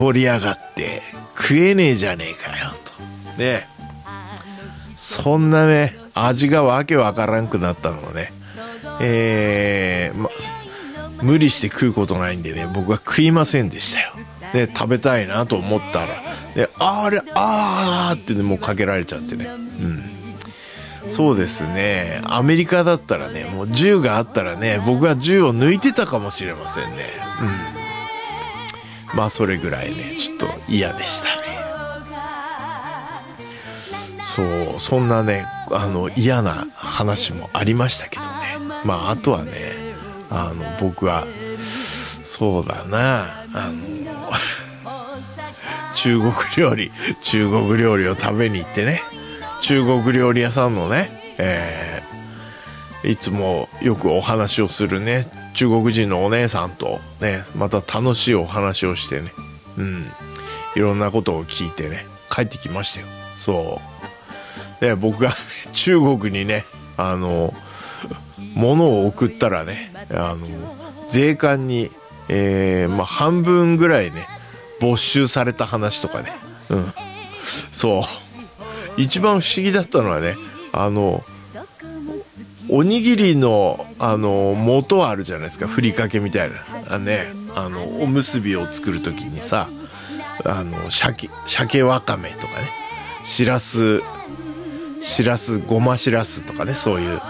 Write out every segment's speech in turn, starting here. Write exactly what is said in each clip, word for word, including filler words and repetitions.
盛り上がって食えねえじゃねえかよとね。そんなね味がわけわからんくなったのをね、えーま、無理して食うことないんでね、僕は食いませんでしたよ。で食べたいなと思ったらであれあーってねもうかけられちゃってね、うん、そうですね。アメリカだったらねもう銃があったらね僕は銃を抜いてたかもしれませんね。うん、まあそれぐらいねちょっと嫌でしたね。そうそんなねあの嫌な話もありましたけどね。まああとはねあの僕はそうだなあの中国料理中国料理を食べに行ってね、中国料理屋さんのね、えー、いつもよくお話をするね中国人のお姉さんとねまた楽しいお話をしてね、うんいろんなことを聞いてね帰ってきましたよ。そうで僕が中国にねあの物を送ったらねあの税関に、えーまあ、半分ぐらいね没収された話とかね、うん、そう一番不思議だったのはねあのおにぎりのあの元あるじゃないですか、ふりかけみたいなあ、ね、あのおむすびを作るときにさあの鮭鮭わかめとかねしらすしらすごましらすとかねそういう、うん、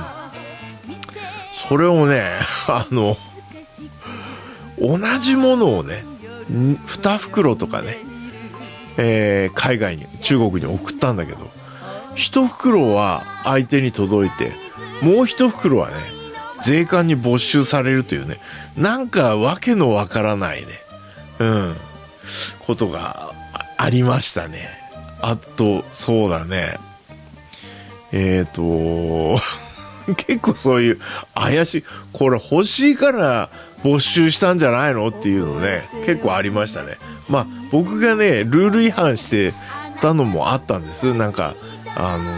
それをねあの同じものをねに袋とかね、えー、海外に中国に送ったんだけどいち袋は相手に届いてもういち袋はね税関に没収されるというねなんかわけのわからないねうんことがありましたね。あとそうだねえっと結構そういう怪しいこれ欲しいから没収したんじゃないのっていうのね結構ありましたね。まあ僕がねルール違反してたのもあったんです。なんかあの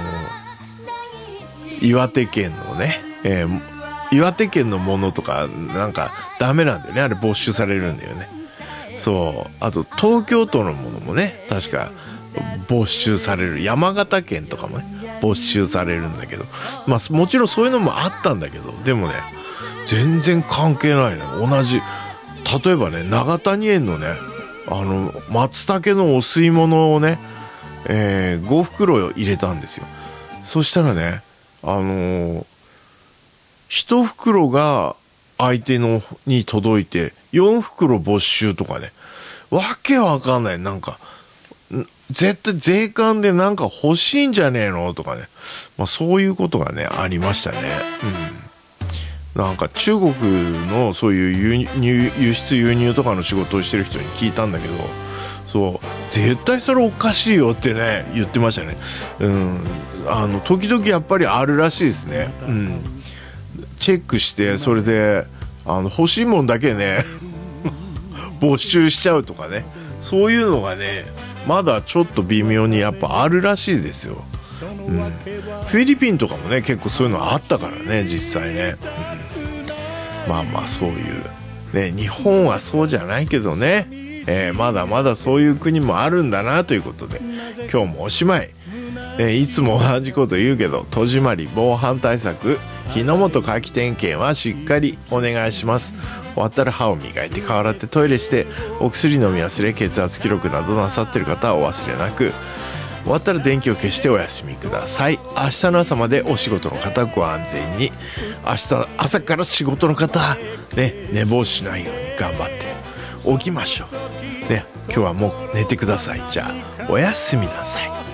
岩手県のね、えー、岩手県のものとかなんかダメなんだよねあれ没収されるんだよね。そうあと東京都のものもね確か没収される、山形県とかもね没収されるんだけどまあもちろんそういうのもあったんだけどでもね全然関係ないね。同じ例えばね長谷園のねあの松茸のお吸い物をね、えー、ご袋入れたんですよ。そしたらねあのー、いち袋が相手のに届いてよん袋没収とかねわけわかんない。なんか絶対税関でなんか欲しいんじゃねえのとかね、まあ、そういうことがねありましたね。うん、なんか中国のそういう輸入輸出輸入とかの仕事をしてる人に聞いたんだけどそう絶対それおかしいよってね言ってましたね。うん、あの時々やっぱりあるらしいですね。うん、チェックしてそれであの欲しいもんだけね没収しちゃうとかねそういうのがねまだちょっと微妙にやっぱあるらしいですよ。うん、フィリピンとかもね結構そういうのあったからね実際ね、うん、まあまあそういうね日本はそうじゃないけどね、えー、まだまだそういう国もあるんだなということで今日もおしまい、えー、いつも同じこと言うけど戸締まり防犯対策火の元火気点検はしっかりお願いします。終わったら歯を磨いて顔洗ってトイレしてお薬飲み忘れ血圧記録などなさってる方はお忘れなく終わったら電気を消してお休みください。明日の朝までお仕事の方ご安全に。明日朝から仕事の方、ね、寝坊しないように頑張って起きましょう、ね、今日はもう寝てください。じゃあおやすみなさい。